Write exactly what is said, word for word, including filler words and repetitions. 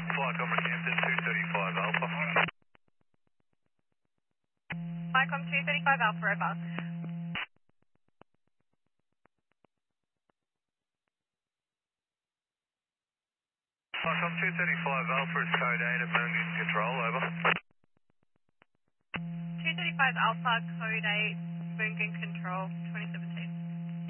Flycom Rockhampton two thirty-five Alpha. Flycom two thirty-five Alpha, over. Flycom two thirty-five Alpha is code eight at Moongoon Control, over. two thirty-five Alpha, code eight, Moongoon Control, twenty-seven